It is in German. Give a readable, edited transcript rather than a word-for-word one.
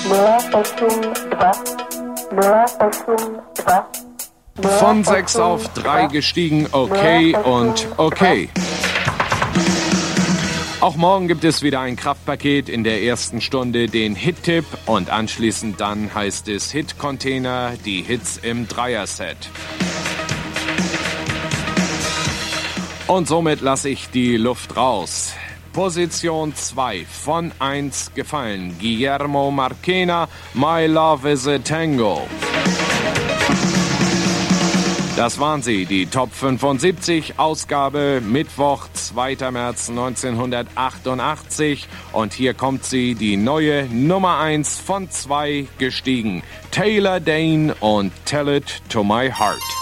Von 6 auf 3 gestiegen, okay und okay. Auch morgen gibt es wieder ein Kraftpaket, in der ersten Stunde den Hit-Tipp und anschließend dann heißt es Hit-Container, die Hits im Dreier-Set. Und somit lasse ich die Luft raus. Position 2 von 1 gefallen. Guillermo Marchena, My Love is a Tango. Das waren sie, die Top 75, Ausgabe Mittwoch, 2. März 1988. Und hier kommt sie, die neue Nummer 1 von 2 gestiegen. Taylor Dayne und Tell It to My Heart.